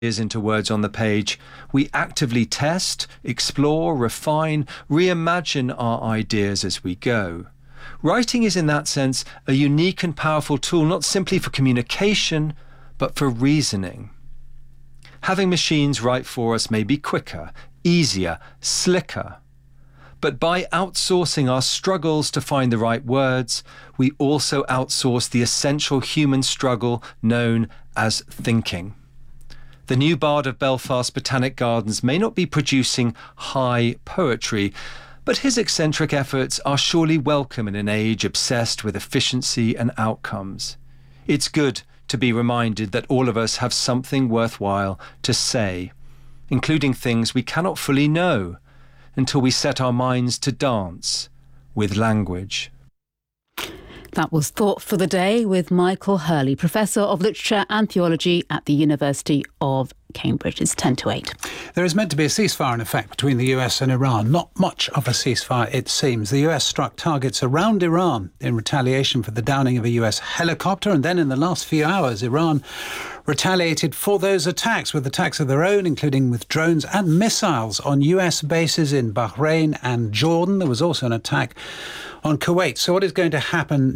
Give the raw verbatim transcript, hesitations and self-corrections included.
Is into words on the page. We actively test, explore, refine, reimagine our ideas as we go. Writing is in that sense a unique and powerful tool, not simply for communication, but for reasoning. Having machines write for us may be quicker, easier, slicker. But by outsourcing our struggles to find the right words, we also outsource the essential human struggle known as thinking. The new Bard of Belfast Botanic Gardens may not be producing high poetry, but his eccentric efforts are surely welcome in an age obsessed with efficiency and outcomes. It's good to be reminded that all of us have something worthwhile to say, including things we cannot fully know until we set our minds to dance with language. That was Thought for the Day with Michael Hurley, Professor of Literature and Theology at the University of Cambridge. It's ten to eight. There is meant to be a ceasefire in effect between the U S and Iran. Not much of a ceasefire, it seems. The U S struck targets around Iran in retaliation for the downing of a U S helicopter. And then in the last few hours, Iran retaliated for those attacks with attacks of their own, including with drones and missiles on U S bases in Bahrain and Jordan. There was also an attack on Kuwait. So what is going to happen